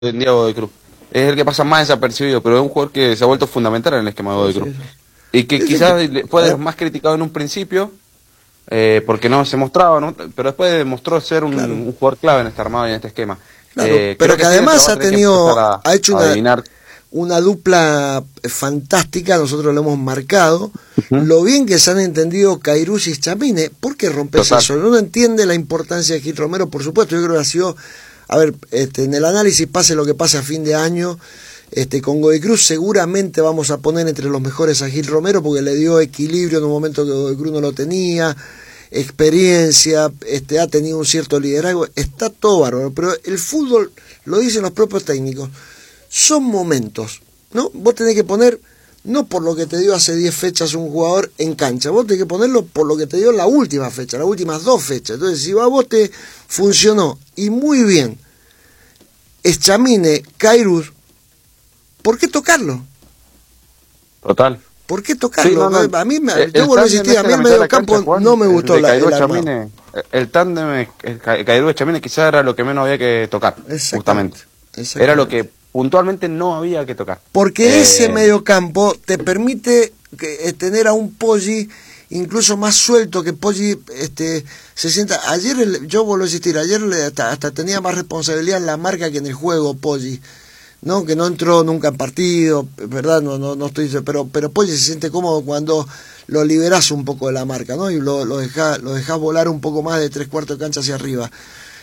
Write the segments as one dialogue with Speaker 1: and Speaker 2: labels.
Speaker 1: en día Godoy Cruz. Es el que pasa más desapercibido, pero es un jugador que se ha vuelto fundamental en el esquema de Godoy Cruz. Y que quizás fue más criticado en un principio, porque no se mostraba, ¿no? Pero después demostró ser un jugador clave en este armado y en este esquema.
Speaker 2: Claro, pero que además ha hecho una dupla fantástica, nosotros lo hemos marcado, lo bien que se han entendido Kairush y Tchaminé. ¿Por qué rompes eso? Uno entiende la importancia de Gil Romero, por supuesto, yo creo que ha sido, a ver, en el análisis pase lo que pase a fin de año, con Godoy Cruz seguramente vamos a poner entre los mejores a Gil Romero porque le dio equilibrio en un momento que Godoy Cruz no lo tenía, experiencia, ha tenido un cierto liderazgo, está todo bárbaro, pero el fútbol, lo dicen los propios técnicos, son momentos, ¿no? Vos tenés que poner, no por lo que te dio hace 10 fechas un jugador en cancha, vos tenés que ponerlo por lo que te dio la última fecha, las últimas 2 fechas. Entonces, si a vos te funcionó, y muy bien, Tchaminé, Kairush, ¿por qué tocarlo?
Speaker 1: Total.
Speaker 2: ¿Por qué tocarlo?
Speaker 1: Sí, no.
Speaker 2: A mí, yo vuelvo a insistir, a mí el medio campo no me gustó el armado.
Speaker 1: El tándem Kairush-Tchaminé quizás era lo que menos había que tocar, justamente. Era lo que puntualmente no había que tocar.
Speaker 2: Porque ese mediocampo te permite tener a un Poggi incluso más suelto, que Poggi se sienta. Ayer, yo vuelvo a insistir, ayer hasta tenía más responsabilidad en la marca que en el juego Poggi, ¿no? Que no entró nunca en partido, ¿verdad? No estoy diciendo, pero Poggi se siente cómodo cuando lo liberás un poco de la marca, ¿no? Y lo dejás volar un poco más de 3/4 de cancha hacia arriba.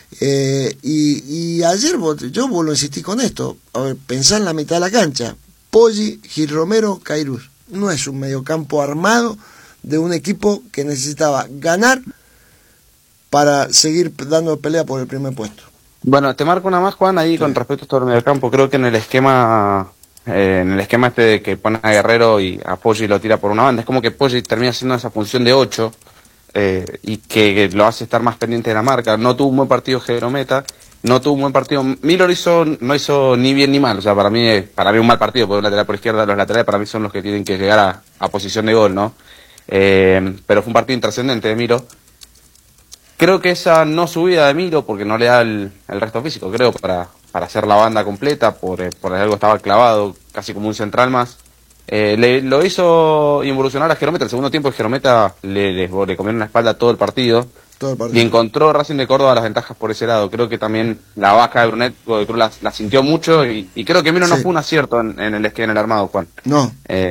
Speaker 2: Y ayer yo vuelvo a insistir con esto. A ver, pensá en la mitad de la cancha: Poggi, Gil Romero, Kairush. No es un mediocampo armado de un equipo que necesitaba ganar para seguir dando pelea por el primer puesto.
Speaker 1: Bueno, te marco una más, Juan, ahí con respecto a esto del mediocampo. Creo que en el esquema de que pone a Guerrero y a Poggi lo tira por una banda, es como que Poggi termina haciendo esa función de 8. Y que lo hace estar más pendiente de la marca. No tuvo un buen partido Gerometa, no tuvo un buen partido. Miller no hizo ni bien ni mal. O sea, para mí un mal partido, porque un lateral por izquierda, los laterales para mí son los que tienen que llegar a posición de gol, ¿no? Pero fue un partido intrascendente de Miro. Creo que esa no subida de Miro, porque no le da el resto físico, creo, para hacer la banda completa, por algo estaba clavado, casi como un central más. Lo hizo involucionar a Gerometa. El segundo tiempo Gerometa le comieron la espalda todo el partido. Y encontró Racing de Córdoba las ventajas por ese lado. Creo que también la vaca de Brunet la sintió mucho y creo que Miro no fue un acierto en el armado, Juan.
Speaker 2: No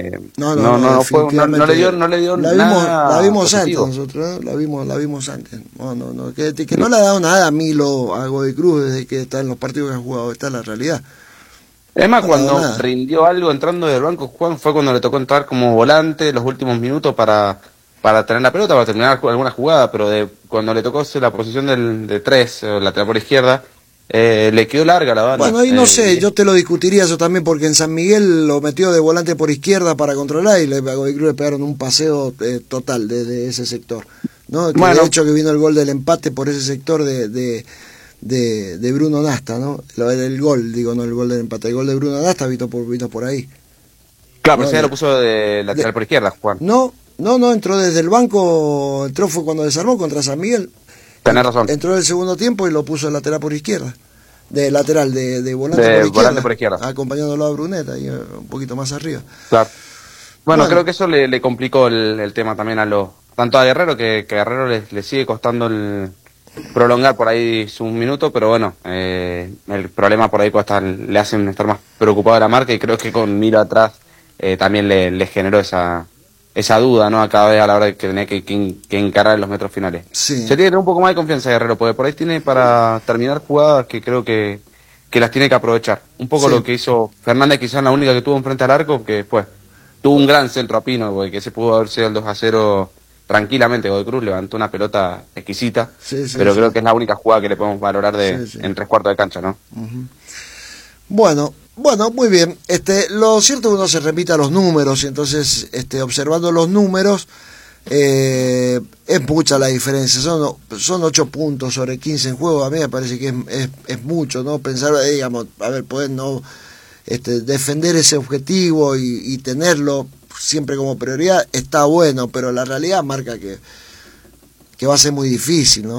Speaker 1: le dio nada.
Speaker 2: La vimos
Speaker 1: positivo.
Speaker 2: antes nosotros, la vimos antes. Que no le ha dado nada a Milo, a Godoy Cruz desde que está en los partidos que ha jugado. Esta es la realidad.
Speaker 1: Es más, cuando rindió algo entrando del banco, Juan, fue cuando le tocó entrar como volante los últimos minutos para tener la pelota, para terminar alguna jugada, pero cuando le tocó la posición de 3, lateral por izquierda, le quedó larga la banda.
Speaker 2: Bueno, ahí no sé, yo te lo discutiría eso también, porque en San Miguel lo metió de volante por izquierda para controlar y a Godoy Cruz le pegaron un paseo total de ese sector, ¿no? Que de hecho que vino el gol del empate por ese sector de Bruno Nasta, ¿no? El gol, digo, no el gol del empate, el gol de Bruno Nasta vino por ahí.
Speaker 1: Claro, pero ese lo puso de lateral por izquierda, Juan.
Speaker 2: No, entró desde el banco, fue cuando desarmó contra San Miguel.
Speaker 1: Tenés razón.
Speaker 2: Entró en el segundo tiempo y lo puso de lateral por izquierda. De lateral, de volante por izquierda. Acompañándolo a Brunet, ahí un poquito más arriba.
Speaker 1: Claro. Bueno, creo que eso le complicó el tema también tanto a Guerrero, que Guerrero le sigue costando prolongar por ahí un minuto, pero bueno, el problema por ahí le hacen estar más preocupado de la marca, y creo que con Miro atrás también le generó esa duda, ¿no? A cada vez a la hora de que tenía que encarar en los metros finales.
Speaker 2: Sí.
Speaker 1: Se tiene que tener un poco más de confianza Guerrero, porque por ahí tiene para terminar jugadas que creo que las tiene que aprovechar. Un poco lo que hizo Fernández, quizás la única que tuvo enfrente al arco, que después tuvo un gran centro a Pino, porque que se pudo haber sido el 2-0 tranquilamente. Godoy Cruz levantó una pelota exquisita, pero creo que es la única jugada que le podemos valorar en 3/4 de cancha, ¿no?
Speaker 2: Bueno, muy bien. Lo cierto es que uno se remite a los números, y entonces observando los números es mucha la diferencia. Son 8 puntos sobre 15 en juego. A mí me parece que es mucho, ¿no? Pensar, digamos, a ver, poder no defender ese objetivo y tenerlo siempre como prioridad está bueno, pero la realidad marca que va a ser muy difícil, ¿no?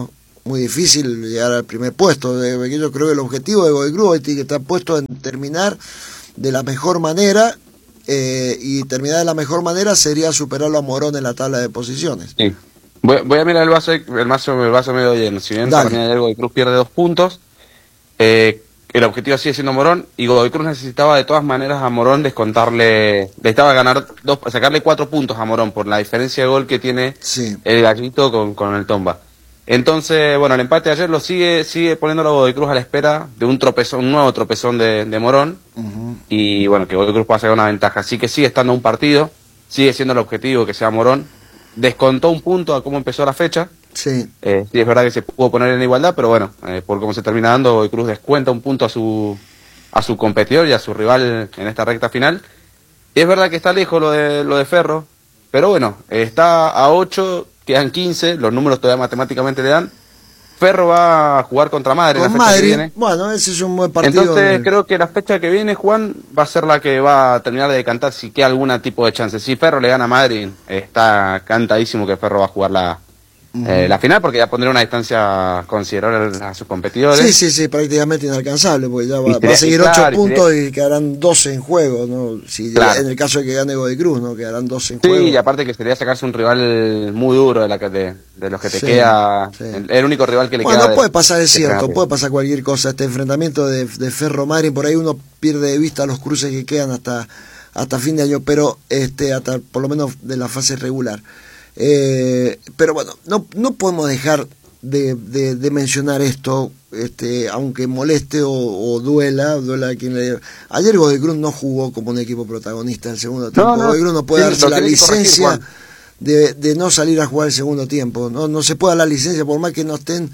Speaker 2: muy difícil llegar al primer puesto. Yo creo que el objetivo de Godoy Cruz tiene que estar puesto en terminar de la mejor manera, y terminar de la mejor manera sería superarlo a Morón en la tabla de posiciones.
Speaker 1: Sí. Voy a mirar el vaso medio lleno. Si bien ayer Godoy Cruz pierde 2 puntos, el objetivo sigue siendo Morón, y Godoy Cruz necesitaba de todas maneras a Morón necesitaba ganar sacarle 4 puntos a Morón por la diferencia de gol que tiene el Gallito con el Tomba. Entonces, bueno, el empate de ayer lo sigue poniéndolo a Godoy Cruz a la espera de un nuevo tropezón de Morón, y bueno, que Godoy Cruz pueda sacar una ventaja. Así que sigue estando un partido, sigue siendo el objetivo que sea Morón. Descontó un punto a cómo empezó la fecha. Sí, es verdad que se pudo poner en igualdad, pero bueno, por cómo se termina dando, Godoy Cruz descuenta un punto a su competidor y a su rival en esta recta final. Y es verdad que está lejos lo de Ferro, pero bueno, está a 8, quedan 15, los números todavía matemáticamente le dan. Ferro va a jugar contra Madrid en la fecha que viene.
Speaker 2: Bueno, ese es un buen partido.
Speaker 1: Entonces creo que la fecha que viene, Juan, va a ser la que va a terminar de decantar si queda algún tipo de chance. Si Ferro le gana a Madrid, está cantadísimo que Ferro va a jugar la final, porque ya pondrá una distancia considerable a sus competidores.
Speaker 2: Sí, prácticamente inalcanzable, porque ya va a seguir 8 puntos y quedarán 12 en juego, ¿no? En el caso de que gane Godoy Cruz, ¿no? Quedarán 12 en juego.
Speaker 1: Sí, y aparte que sería sacarse un rival muy duro de los que te queda, el único rival que le queda.
Speaker 2: Bueno, puede pasar, es cierto, puede pasar cualquier cosa. Este enfrentamiento de Ferro Madrid, por ahí uno pierde de vista los cruces que quedan hasta fin de año, pero hasta por lo menos de la fase regular. Pero bueno, no podemos dejar de mencionar esto, aunque moleste o duela a quien le... Ayer Godoy Cruz no jugó como un equipo protagonista en el segundo tiempo. Godoy Cruz no puede darse la licencia de no salir a jugar el segundo tiempo. No se puede dar la licencia, por más que no estén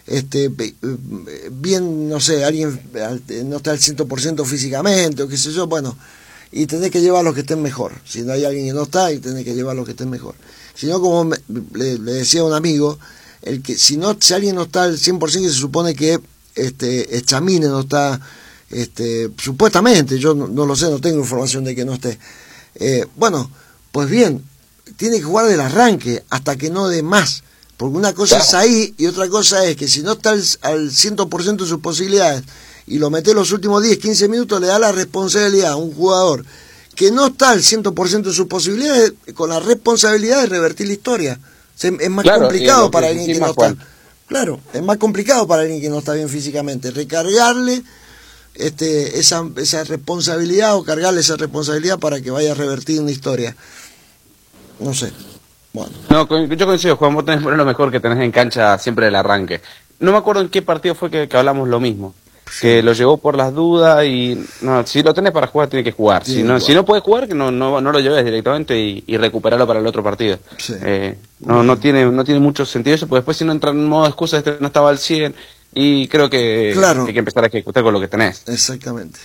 Speaker 2: bien, no sé, alguien no está al 100% físicamente o qué sé yo, bueno, y tenés que llevar a los que estén mejor. Si no hay alguien que no está, y tenés que llevar a los que estén mejor. Si no, como le decía a un amigo, si alguien no está al 100%, que se supone que Echamine no está, supuestamente, yo no lo sé, no tengo información de que no esté. Bueno, pues bien, tiene que jugar del arranque hasta que no dé más, porque una cosa es ahí y otra cosa es que si no está al 100% de sus posibilidades y lo mete los últimos 10, 15 minutos, le da la responsabilidad a un jugador que no está al 100% de sus posibilidades, con la responsabilidad de revertir la historia. Es más complicado para alguien que no está. Claro, es más complicado para alguien que no está bien físicamente. Recargarle esa responsabilidad, o cargarle esa responsabilidad para que vaya a revertir una historia. No sé. Bueno.
Speaker 1: No, yo coincido, Juan, vos tenés que poner lo mejor que tenés en cancha siempre el arranque. No me acuerdo en qué partido fue que hablamos lo mismo. Que lo llevó por las dudas y no, si lo tenés para jugar tiene que jugar. Si no puedes jugar, que no lo lleves directamente y recuperarlo para el otro partido. Sí. No tiene mucho sentido eso, porque después si no entra en modo excusa, no estaba al 100 y creo que hay que empezar a ejecutar con lo que tenés.
Speaker 2: Exactamente.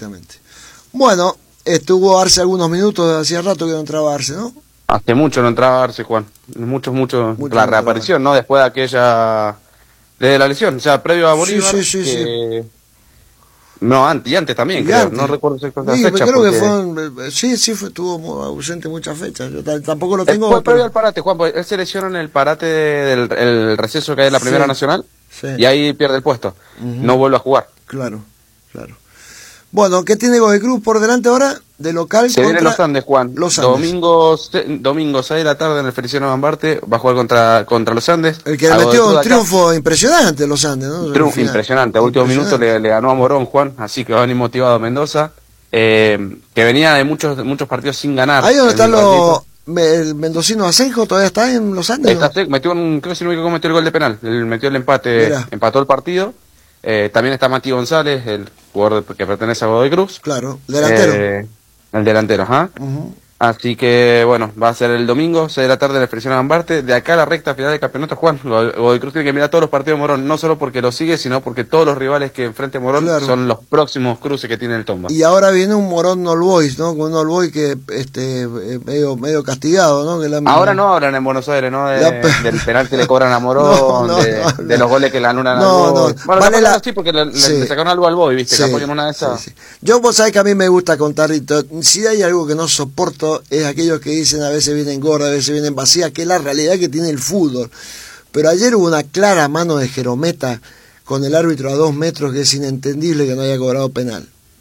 Speaker 2: Bueno, estuvo Arce algunos minutos, hacía rato que no entraba Arce, ¿no?
Speaker 1: Hace mucho no entraba Arce, Juan. Mucho la reaparición, ¿no? Después de aquella... Desde la lesión, o sea, previo a Bolívar. Sí. No, antes también, creo. No recuerdo exactamente la fecha.
Speaker 2: Creo que estuvo ausente muchas fechas. Yo tampoco lo tengo.
Speaker 1: Fue previo al parate, Juan, porque él se lesiona en el parate del receso que hay en la Primera Nacional, y ahí pierde el puesto. No vuelve a jugar.
Speaker 2: Claro. Bueno, ¿qué tiene Godoy Cruz por delante ahora? De local
Speaker 1: se vienen los Andes, Juan.
Speaker 2: Los Andes.
Speaker 1: Domingo 6 de la tarde en el Feliciano Bambarte, va a jugar contra los Andes.
Speaker 2: El que le metió un triunfo impresionante los Andes, ¿no?
Speaker 1: Triunfo impresionante, a últimos minutos le ganó a Morón, Juan, así que va a venir motivado Mendoza, que venía de muchos partidos sin ganar.
Speaker 2: Ahí donde está el mendocino Asenjo, todavía está en los Andes.
Speaker 1: Creo que si no me equivoco, metió el gol de penal, metió el empate, empató el partido. También está Mati González, el jugador que pertenece a Godoy Cruz.
Speaker 2: Claro, delantero.
Speaker 1: El delantero, Así que, bueno, va a ser el domingo, 6 de la tarde en el Feliciano Bambarte. De acá a la recta final del campeonato, Juan, Godoy Cruz tiene que mirar todos los partidos de Morón, no solo porque lo sigue, sino porque todos los rivales que enfrente Morón son los próximos cruces que tiene el Tomba.
Speaker 2: Y ahora viene un Morón All Boys, ¿no? Con un All Boys que medio castigado, ¿no?
Speaker 1: Ahora no hablan en Buenos Aires, ¿no? Del penal que le cobran a Morón, de los goles que le anulan al Boy. Bueno, vale sí, porque le sacaron algo al Boy, ¿viste? Que apoyan una de esas.
Speaker 2: Yo, vos sabés que a mí me gusta contar, si hay algo que no soporto, es aquellos que dicen a veces vienen gordas, a veces vienen vacías, que es la realidad que tiene el fútbol. Pero ayer hubo una clara mano de Jerometa con el árbitro a 2 metros que es inentendible que no haya cobrado penal.